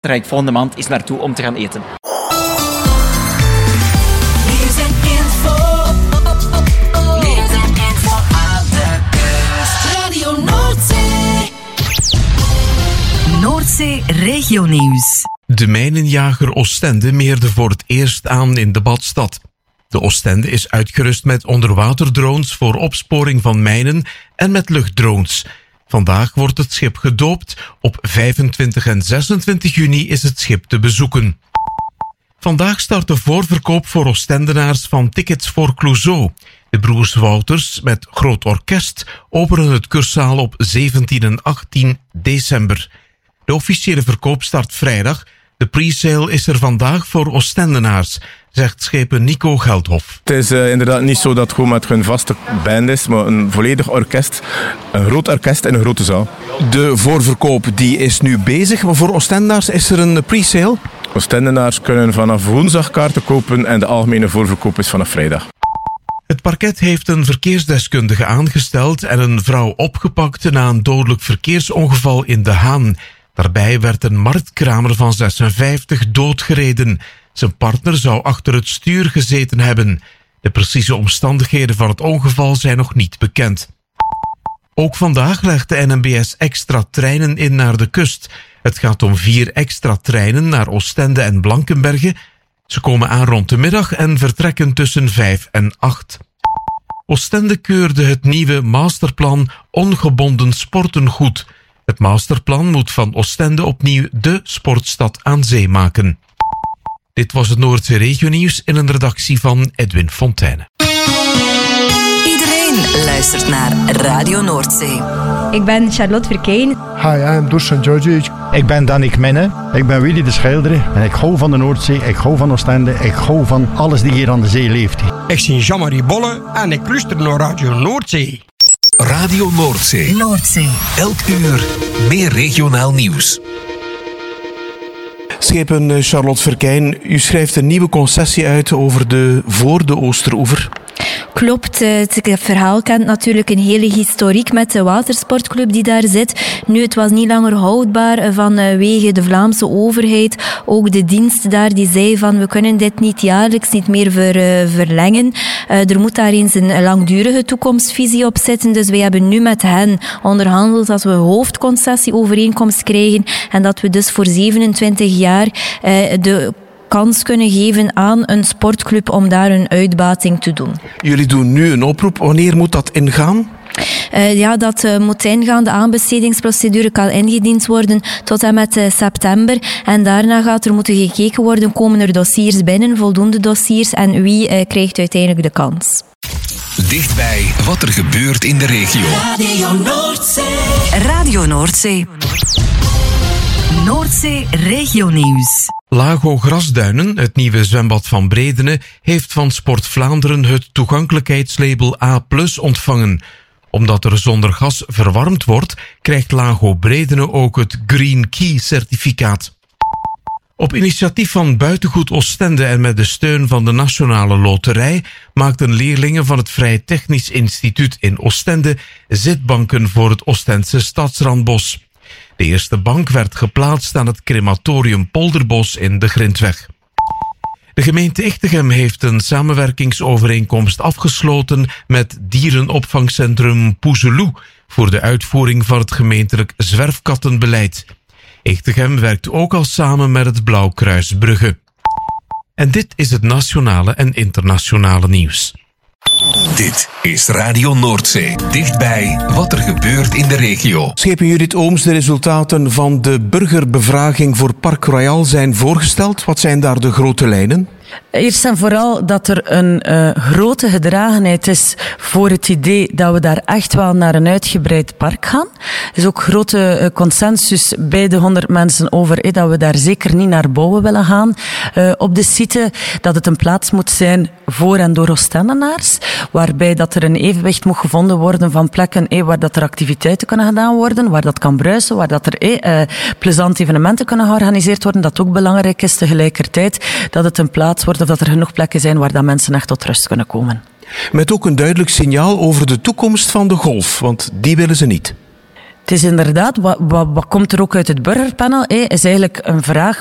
Daar ga ik volgende maand eens naartoe om te gaan eten. Noordzee Regionieuws. De mijnenjager Oostende meerde voor het eerst aan in de Badstad. De Oostende is uitgerust met onderwaterdrones voor opsporing van mijnen en met luchtdrones. Vandaag wordt het schip gedoopt. Op 25 en 26 juni is het schip te bezoeken. Vandaag start de voorverkoop voor Oostendenaars van tickets voor Clouseau. De broers Wouters met groot orkest openen het Kurszaal op 17 en 18 december. De officiële verkoop start vrijdag. De pre-sale is er vandaag voor Oostendenaars, zegt schepen Nico Geldhof. Het is inderdaad niet zo dat het gewoon met een vaste band is, maar een volledig orkest. Een groot orkest in een grote zaal. De voorverkoop die is nu bezig, maar voor Oostendenaars is er een pre-sale? Oostendenaars kunnen vanaf woensdag kaarten kopen en de algemene voorverkoop is vanaf vrijdag. Het parket heeft een verkeersdeskundige aangesteld en een vrouw opgepakt na een dodelijk verkeersongeval in De Haan. Daarbij werd een marktkramer van 56 doodgereden. Zijn partner zou achter het stuur gezeten hebben. De precieze omstandigheden van het ongeval zijn nog niet bekend. Ook vandaag legt de NMBS extra treinen in naar de kust. Het gaat om 4 extra treinen naar Oostende en Blankenberge. Ze komen aan rond de middag en vertrekken tussen 5 en 8. Oostende keurde het nieuwe masterplan Ongebonden Sporten goed. Het masterplan moet van Oostende opnieuw de sportstad aan zee maken. Dit was het Noordzee Regionieuws in een redactie van Edwin Fontijne. Iedereen luistert naar Radio Noordzee. Ik ben Charlotte Verkeyen. Hi, I am Dusan Georgic. Ik ben Danik Menne. Ik ben Willy de Schilderen. En ik hou van de Noordzee, ik hou van Oostende, ik hou van alles die hier aan de zee leeft. Ik ben Jean-Marie Bolle en ik luister naar Radio Noordzee. Radio Noordzee. Noordzee. Elk uur meer regionaal nieuws. Schepen Charlotte Verkeyen, u schrijft een nieuwe concessie uit voor de Oosteroever. Klopt, het verhaal kent natuurlijk een hele historiek met de watersportclub die daar zit. Nu, het was niet langer houdbaar vanwege de Vlaamse overheid. Ook de dienst daar die zei van we kunnen dit niet jaarlijks niet meer verlengen. Er moet daar eens een langdurige toekomstvisie op zitten. Dus wij hebben nu met hen onderhandeld dat we een hoofdconcessieovereenkomst krijgen en dat we dus voor 27 jaar de kans kunnen geven aan een sportclub om daar een uitbating te doen. Jullie doen nu een oproep. Wanneer moet dat ingaan? Dat moet ingaan. De aanbestedingsprocedure kan ingediend worden tot en met september. En daarna gaat er moeten gekeken worden, komen er dossiers binnen, voldoende dossiers, en wie krijgt uiteindelijk de kans. Dichtbij wat er gebeurt in de regio. Radio Noordzee. Radio Noordzee. Noordzee Regionieuws. Lago Grasduinen, het nieuwe zwembad van Bredene, heeft van Sport Vlaanderen het toegankelijkheidslabel A+ ontvangen. Omdat er zonder gas verwarmd wordt, krijgt Lago Bredene ook het Green Key certificaat. Op initiatief van Buitengoed Oostende en met de steun van de Nationale Loterij maakten leerlingen van het Vrij Technisch Instituut in Oostende zitbanken voor het Oostendse stadsrandbos. De eerste bank werd geplaatst aan het crematorium Polderbos in de Grintweg. De gemeente Echtegem heeft een samenwerkingsovereenkomst afgesloten met dierenopvangcentrum Poezeloe voor de uitvoering van het gemeentelijk zwerfkattenbeleid. Echtegem werkt ook al samen met het Blauwkruis Brugge. En dit is het nationale en internationale nieuws. Dit is Radio Noordzee. Dichtbij wat er gebeurt in de regio. Schepen Judith Ooms, de resultaten van de burgerbevraging voor Park Royal zijn voorgesteld. Wat zijn daar de grote lijnen? Eerst en vooral dat er een grote gedragenheid is voor het idee dat we daar echt wel naar een uitgebreid park gaan. Er is ook grote consensus bij de 100 mensen over dat we daar zeker niet naar bouwen willen gaan op de site. Dat het een plaats moet zijn voor en door Oostendenaars, waarbij dat er een evenwicht moet gevonden worden van plekken waar dat er activiteiten kunnen gedaan worden, waar dat kan bruisen, waar dat er plezante evenementen kunnen georganiseerd worden. Dat ook belangrijk is tegelijkertijd dat het een plaats wordt of dat er genoeg plekken zijn waar dat mensen echt tot rust kunnen komen. Met ook een duidelijk signaal over de toekomst van de golf, want die willen ze niet. Het is inderdaad, wat komt er ook uit het burgerpanel, is eigenlijk een vraag